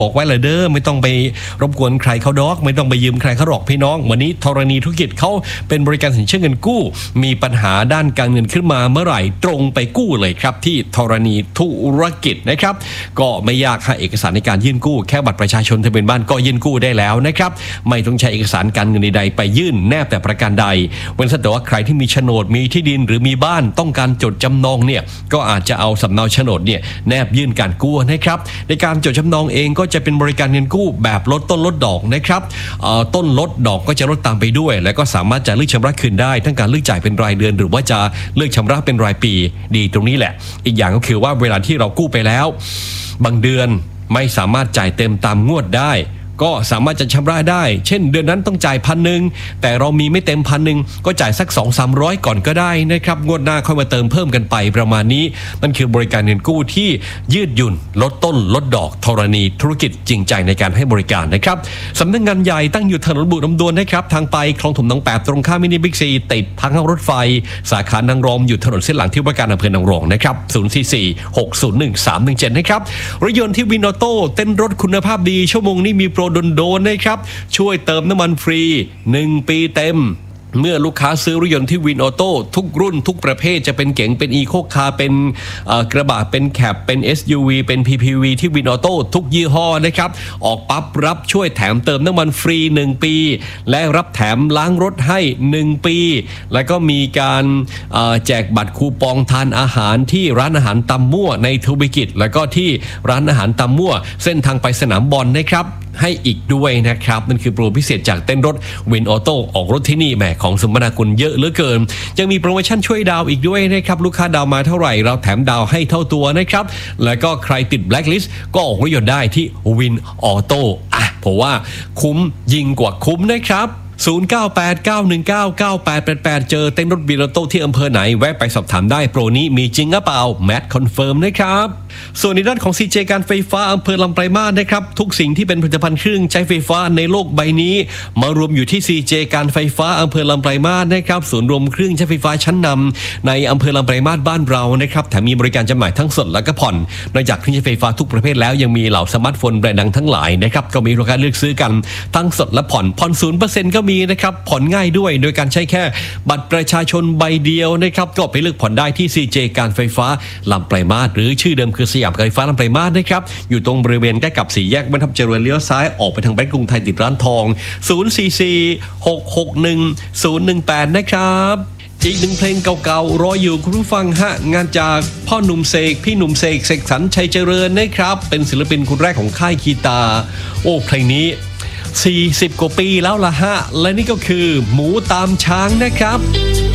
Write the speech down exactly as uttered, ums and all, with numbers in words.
บอกไว้เลยเด้อไม่ต้องไปรบกวนใครเขาดอกไม่ต้องไปยืมใครเขาหรอกพี่น้องวันนี้ธรณีธุรกิจเขาเป็นบริการสินเชื่อเงินกู้มีปัญหาด้านการเงินขึ้นมาเมื่อไหร่ตรงไปกู้เลยครับที่ธรณีธุรกิจนะครับก็ไม่ยากหาเอกสารในการยื่นกู้แค่บัตรประชาชนทะเบียนบ้านก็ยื่นกู้ได้แล้วนะครับไม่ต้องใช้เอกสารการเงินใดๆไปยื่นแนบแต่ประการใดเว้นแต่ว่าใครที่มีโฉนดมีที่ดินหรือมีบ้านต้องการจดจำนองเนี่ยก็อาจจะเอาสำเนาโฉนดเนี่ยแนบยื่นการกู้นะครับในการจดจำนองเองก็จะเป็นบริการเงินกู้แบบลดต้นลดดอกนะครับต้นลดดอกก็จะลดตามไปด้วยแล้วก็สามารถจะเลือกชำระคืนได้ทั้งการเลือกจ่ายเป็นรายเดือนหรือว่าจะเลือกชำระเป็นรายปีดีตรงนี้แหละอีกอย่างก็คือว่าเวลาที่เรากู้ไปแล้วบางเดือนไม่สามารถจ่ายเต็มตามงวดได้ก็สามารถจะชำระได้เช่นเดือนนั้นต้องจ่ายพันหนึ่งแต่เรามีไม่เต็มพันหนึ่งก็จ่ายสัก สองถึงสามร้อย ก่อนก็ได้นะครับงวดหน้าค่อยมาเติมเพิ่มกันไปประมาณนี้นั่นคือบริการเงินกู้ที่ยืดหยุ่นลดต้นลดดอกธรณีธุรกิจจริงใจในการให้บริการนะครับสำนักงานใหญ่ตั้งอยู่ถนนบุรีรัมย์ดวนนะครับทางไปคลองถมหนองแปบตรงข้ามมินิบิ๊กซีติดทางรถไฟสาขานางรมอยู่ถนนเส้นหลังที่ว่าการอำเภอนางรองนะครับศูนย์ สี่ สี่ หก ศูนย์ หนึ่ง สาม หนึ่ง เจ็ดนะครับรถยนต์ที่วินออโต้เต้นรถคุณภาพดีชั่วโมงนี้มีโปรโดนๆนะครับช่วยเติมน้ำมันฟรีหนึ่งปีเต็มเมื่อลูกค้าซื้อรถยนต์ที่วินออโต้ทุกรุ่นทุกประเภทจะเป็นเก๋งเป็นอีโคคาร์เป็นกระบะเป็นแคปเป็น เอส ยู วี เป็น พี พี วี ที่วินออโต้ทุกยี่ห้อนะครับออกปั๊บรับช่วยแถมเติมน้ำมันฟรีหนึ่งปีและรับแถมล้างรถให้หนึ่งปีแล้วก็มีการแจกบัตรคูปองทานอาหารที่ร้านอาหารตำมั่วในทวีกิจแล้วก็ที่ร้านอาหารตำมั่วเส้นทางไปสนามบอลนะครับให้อีกด้วยนะครับนั่นคือโปรพิเศษจากเต้นรถวินออโต้ออกรถที่นี่แหมของสมนาคุณเยอะเหลือเกินยังมีโปรโมชั่นช่วยดาวอีกด้วยนะครับลูกค้าดาวมาเท่าไหร่เราแถมดาวให้เท่าตัวนะครับแล้วก็ใครติดแบล็คลิสต์ก็ออกรถยนต์ได้ที่วินออโต้อ่ะผมว่าคุ้มยิ่งกว่าคุ้มนะครับศูนย์ เก้า แปด เก้า หนึ่ง เก้า เก้า แปด แปด แปดเจอเต้นรถวินออโต้ที่อำเภอไหนแวะไปสอบถามได้โปรนี้มีจริงหรือเปล่าแมทคอนเฟิร์มนะครับส่วนในด้านของ ซี เจ การไฟฟ้าอำเภอลำปลายมาสนะครับทุกสิ่งที่เป็นผลิตภัณฑ์เครื่องใช้ไฟฟ้าในโลกใบนี้มารวมอยู่ที่ ซี เจ การไฟฟ้าอำเภอลำปลายมาสนะครับศูนย์รวมเครื่องใช้ไฟฟ้าชั้นนำในอำเภอลำปลายมาสบ้านเรานะครับแถมมีบริการจำหน่ายทั้งสดและก็ผ่อนนอกจากเครื่องใช้ไฟฟ้าทุกประเภทแล้วยังมีเหล่าสมาร์ทโฟนแบรนด์ดังทั้งหลายนะครับก็มีราคาเลือกซื้อกันทั้งสดและผ่อนผ่อน ศูนย์เปอร์เซ็นต์ ก็มีนะครับผ่อนง่ายด้วยโดยการใช้แค่บัตรประชาชนใบเดียวนะครับก็ไปเลือกผ่อนได้ที่ ซี เจ การไฟฟ้าลำปลายมาสหรือชื่อเดิมคือสยามการไฟฟ้าลำปลายมาสนะครับอยู่ตรงบริเวณใกล้กับสี่แยกบรรทัดเจริญเลี้ยวซ้ายออกไปทางแบงก์กรุงไทยติดร้านทองศูนย์ สี่ สี่ หก หก หนึ่ง ศูนย์ หนึ่ง แปดนะครับอีกหนึ่งเพลงเก่าๆรออยู่คุณผู้ฟังฮะงานจากพ่อหนุ่มเสกพี่หนุ่มเสกเสกสรรชัยเจริญนะครับเป็นศิลปินคนแรกของค่ายคีตาโอ้เพลงนี้สี่สิบกว่าปีแล้วล่ะฮะและนี่ก็คือหมูตามช้างนะครับ